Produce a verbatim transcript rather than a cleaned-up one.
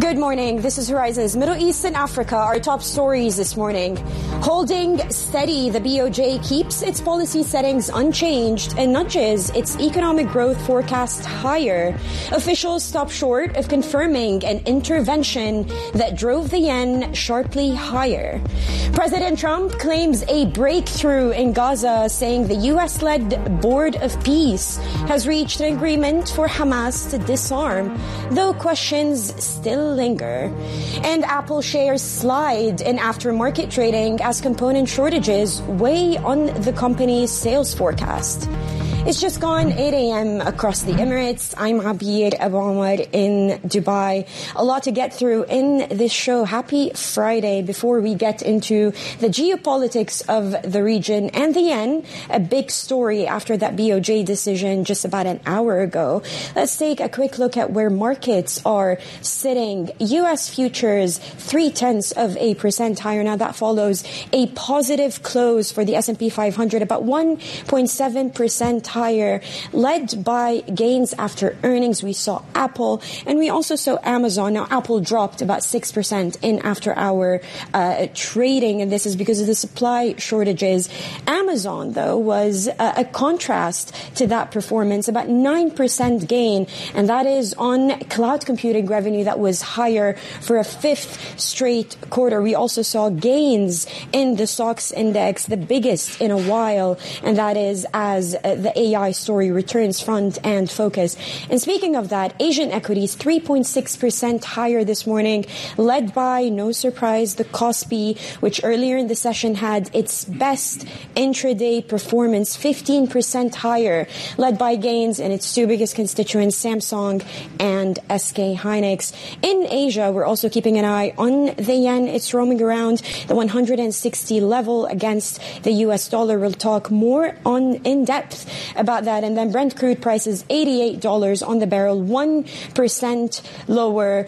Good morning. This is Horizon's Middle East and Africa. Our top stories this morning. Holding steady, the B O J keeps its policy settings unchanged and nudges its economic growth forecast higher. Officials stop short of confirming an intervention that drove the yen sharply higher. President Trump claims a breakthrough in Gaza, saying the U S-led Board of Peace has reached an agreement for Hamas to disarm, though questions still linger. And Apple shares slide in aftermarket trading as component shortages weigh on the company's sales forecast. It's just gone eight a.m. across the Emirates. I'm Abir Abu Omar in Dubai. A lot to get through in this show. Happy Friday. Before we get into the geopolitics of the region and the yen, a big story after that B O J decision just about an hour ago. Let's take a quick look at where markets are sitting. U S futures, three-tenths of a percent higher. Now that follows a positive close for the S and P five hundred, about one point seven percent higher. Higher, led by gains after earnings. We saw Apple and we also saw Amazon. Now, Apple dropped about six percent in after-hour uh, trading, and this is because of the supply shortages. Amazon, though, was uh, a contrast to that performance, about nine percent gain, and that is on cloud computing revenue that was higher for a fifth straight quarter. We also saw gains in the S O X index, the biggest in a while, and that is as uh, the A I story returns front and focus. And speaking of that, Asian equities three point six percent higher this morning, led by, no surprise, the Kospi, which earlier in the session had its best intraday performance, fifteen percent higher, led by gains in its two biggest constituents, Samsung and S K Hynix. In Asia, we're also keeping an eye on the yen. It's roaming around the one hundred sixty level against the U S dollar. We'll talk more on in depth about that. And then Brent crude prices eighty-eight dollars on the barrel, one percent lower